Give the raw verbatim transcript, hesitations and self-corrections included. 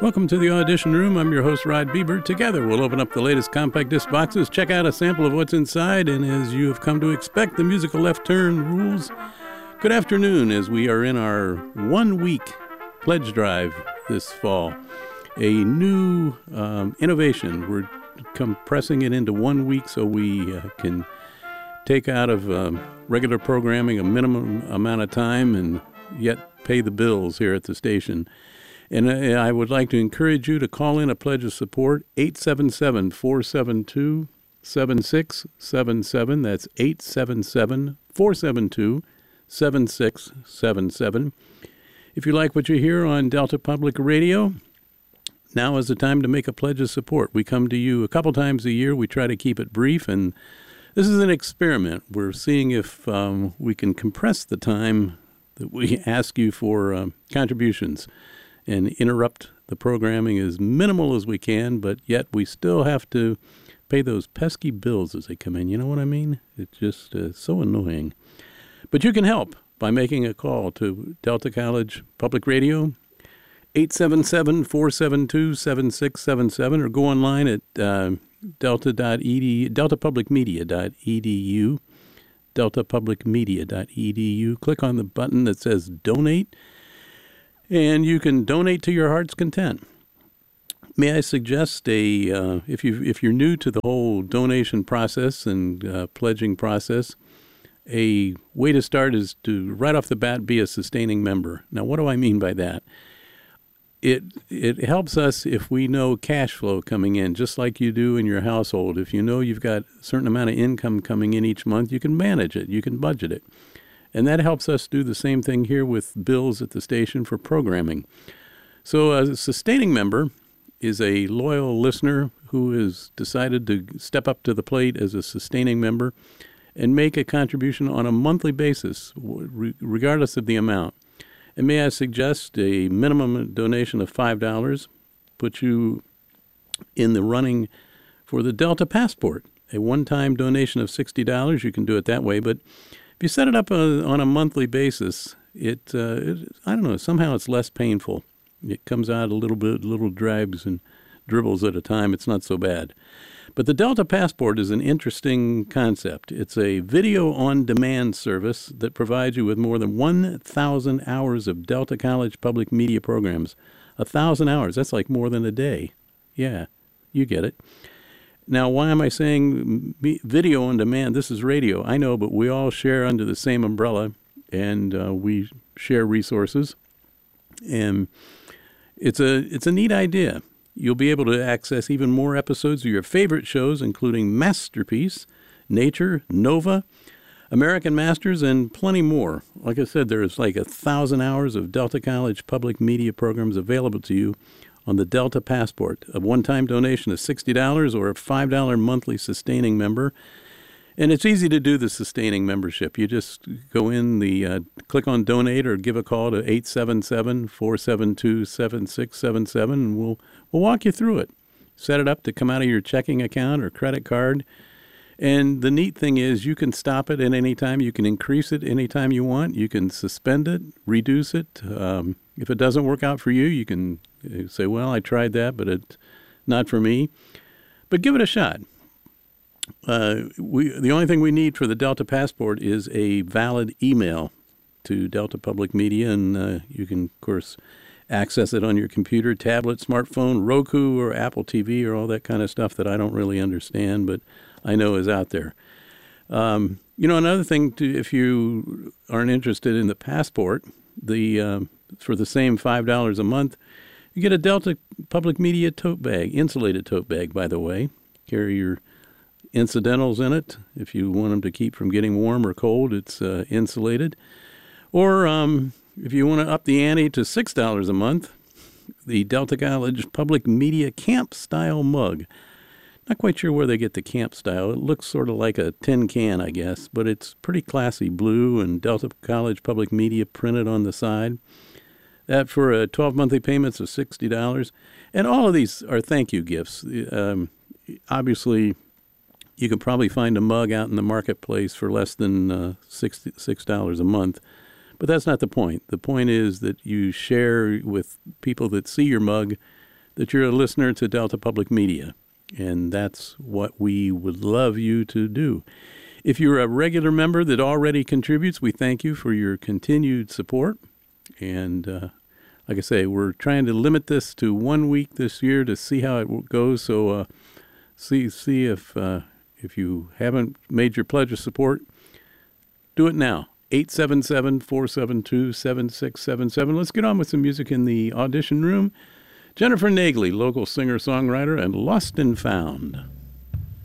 Welcome to the Audition Room. I'm your host, Rod Bieber. Together, we'll open up the latest compact disc boxes, check out a sample of what's inside, and as you have come to expect, the musical left turn rules. Good afternoon, as we are in our one-week pledge drive this fall. A new um, innovation. We're compressing it into one week so we uh, can take out of um, regular programming a minimum amount of time and yet pay the bills here at the station. And I would like to encourage you to call in a pledge of support, eight seven seven, four seven two, seven six seven seven. That's eight seven seven, four seven two, seven six seven seven. If you like what you hear on Delta Public Radio, now is the time to make a pledge of support. We come to you a couple times a year. We try to keep it brief, and this is an experiment. We're seeing if um, we can compress the time that we ask you for uh, contributions and interrupt the programming as minimal as we can, but yet we still have to pay those pesky bills as they come in. You know what I mean? It's just uh, so annoying. But you can help by making a call to Delta College Public Radio, eight seven seven, four seven two, seven six seven seven, or go online at uh, delta dot e d u, delta public media dot e d u, delta public media dot e d u. Click on the button that says Donate, and you can donate to your heart's content. May I suggest a uh, if you if you're new to the whole donation process and uh, pledging process, a way to start is to right off the bat be a sustaining member. Now, what do I mean by that? It it helps us if we know cash flow coming in, just like you do in your household. If you know you've got a certain amount of income coming in each month, you can manage it, you can budget it. And that helps us do the same thing here with bills at the station for programming. So a sustaining member is a loyal listener who has decided to step up to the plate as a sustaining member and make a contribution on a monthly basis, regardless of the amount. And may I suggest a minimum donation of five dollars puts you in the running for the Delta Passport. A one-time donation of sixty dollars, you can do it that way, but if you set it up uh, on a monthly basis, it, uh, it, I don't know, somehow it's less painful. It comes out a little bit, little dribs and dribbles at a time. It's not so bad. But the Delta Passport is an interesting concept. It's a video-on-demand service that provides you with more than one thousand hours of Delta College public media programs. one thousand hours, that's like more than a day. Yeah, you get it. Now, why am I saying video on demand? This is radio. I know, but we all share under the same umbrella, and uh, we share resources. And it's a it's a neat idea. You'll be able to access even more episodes of your favorite shows, including Masterpiece, Nature, Nova, American Masters, and plenty more. Like I said, there's like a thousand hours of Delta College public media programs available to you on the Delta Passport. A one-time donation of sixty dollars or a five dollars monthly sustaining member. And it's easy to do the sustaining membership. You just go in, the uh, click on Donate or give a call to eight seven seven, four seven two, seven six seven seven, and we'll, we'll walk you through it. Set it up to come out of your checking account or credit card. And the neat thing is you can stop it at any time. You can increase it anytime you want. You can suspend it, reduce it. Um, if it doesn't work out for you, you can say, well, I tried that, but it's not for me. But give it a shot. Uh, we the only thing we need for the Delta Passport is a valid email to Delta Public Media, and uh, you can, of course, access it on your computer, tablet, smartphone, Roku, or Apple T V, or all that kind of stuff that I don't really understand, but I know is out there. Um, you know, another thing, to, if you aren't interested in the Passport, the uh, for the same five dollars a month, you get a Delta Public Media tote bag, insulated tote bag, by the way. Carry your incidentals in it. If you want them to keep from getting warm or cold, it's uh, insulated. Or um, if you want to up the ante to six dollars a month, the Delta College Public Media Camp-style mug. Not quite sure where they get the camp style. It looks sort of like a tin can, I guess, but it's pretty classy blue and Delta College Public Media printed on the side. That for a twelve monthly payments of sixty dollars. And all of these are thank you gifts. Um, obviously, you could probably find a mug out in the marketplace for less than uh, six dollars a month. But that's not the point. The point is that you share with people that see your mug that you're a listener to Delta Public Media, and that's what we would love you to do. If you're a regular member that already contributes, we thank you for your continued support. And uh, like I say, we're trying to limit this to one week this year to see how it goes. So uh, see see if uh, if you haven't made your pledge of support, do it now. eight seven seven, four seven two, seven six seven seven. Let's get on with some music in the audition room. Jennifer Nagley, local singer-songwriter, and Lost and Found.